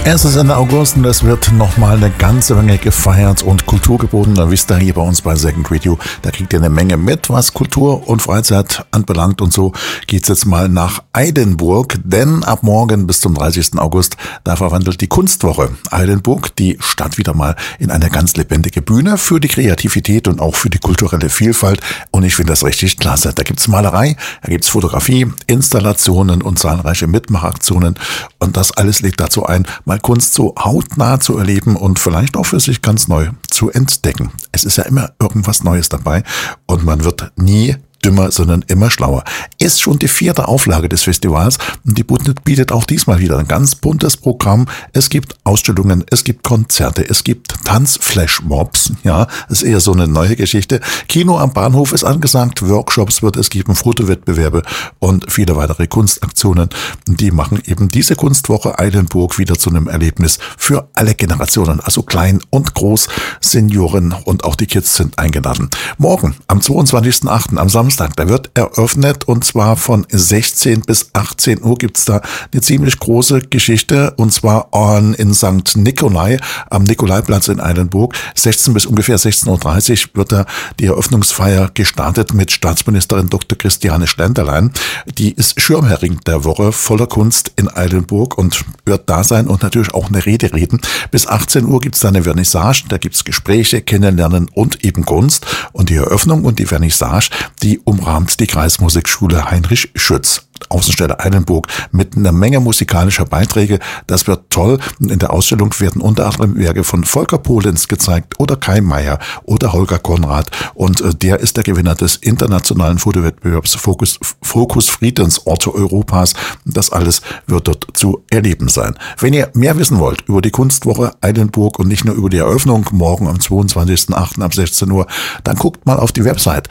Es ist Ende August und es wird nochmal eine ganze Menge gefeiert und Kultur geboten. Da wisst ihr hier bei uns bei Second Radio, da kriegt ihr eine Menge mit, was Kultur und Freizeit anbelangt. Und so geht's jetzt mal nach Eilenburg, denn ab morgen bis zum 30. August, da verwandelt die Kunstwoche Eilenburg die Stadt wieder mal in eine ganz lebendige Bühne für die Kreativität und auch für die kulturelle Vielfalt. Und ich finde das richtig klasse. Da gibt's Malerei, da gibt's Fotografie, Installationen und zahlreiche Mitmachaktionen. Und das alles lädt dazu ein, mal Kunst so hautnah zu erleben und vielleicht auch für sich ganz neu zu entdecken. Es ist ja immer irgendwas Neues dabei und man wird nie dümmer, sondern immer schlauer. Ist schon die 4. Auflage des Festivals und die bietet auch diesmal wieder ein ganz buntes Programm. Es gibt Ausstellungen, es gibt Konzerte, es gibt Tanzflashmobs, ja, das ist eher so eine neue Geschichte. Kino am Bahnhof ist angesagt, Workshops wird es geben, Fotowettbewerbe und viele weitere Kunstaktionen. Die machen eben diese Kunstwoche Eilenburg wieder zu einem Erlebnis für alle Generationen, also klein und groß, Senioren und auch die Kids sind eingeladen. Morgen, am 22.08., am Samstag, da wird eröffnet und zwar von 16 bis 18 Uhr gibt's da eine ziemlich große Geschichte und zwar in St. Nikolai am Nikolaiplatz in Eilenburg. 16 bis ungefähr 16.30 Uhr wird da die Eröffnungsfeier gestartet mit Staatsministerin Dr. Christiane Schlenderlein. Die ist Schirmherrin der Woche voller Kunst in Eilenburg und wird da sein und natürlich auch eine Rede reden. Bis 18 Uhr gibt's da eine Vernissage, da gibt's Gespräche, Kennenlernen und eben Kunst und die Eröffnung und die Vernissage, die umrahmt die Kreismusikschule Heinrich Schütz. Außenstelle Eilenburg mit einer Menge musikalischer Beiträge. Das wird toll. In der Ausstellung werden unter anderem Werke von Volker Polenz gezeigt oder Kai Meier oder Holger Konrad. Und der ist der Gewinner des internationalen Fotowettbewerbs Fokus Friedensorte Europas. Das alles wird dort zu erleben sein. Wenn ihr mehr wissen wollt über die Kunstwoche Eilenburg und nicht nur über die Eröffnung morgen am 22.08. ab 16 Uhr, dann guckt mal auf die Website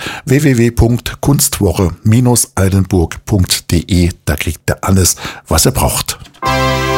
www.kunstwoche-eilenburg.de. Da kriegt ihr alles, was ihr braucht.